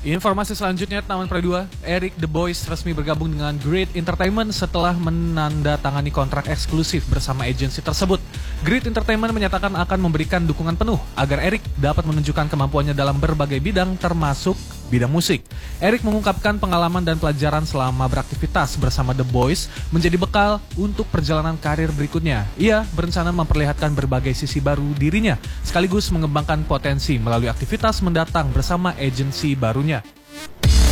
Informasi selanjutnya, Taman Pradua, Eric The Boys resmi bergabung dengan Great Entertainment setelah menandatangani kontrak eksklusif bersama agensi tersebut. Great Entertainment menyatakan akan memberikan dukungan penuh agar Eric dapat menunjukkan kemampuannya dalam berbagai bidang termasuk bidang musik. Eric mengungkapkan pengalaman dan pelajaran selama beraktivitas bersama The Boys menjadi bekal untuk perjalanan karir berikutnya. Ia berencana memperlihatkan berbagai sisi baru dirinya, sekaligus mengembangkan potensi melalui aktivitas mendatang bersama agensi barunya.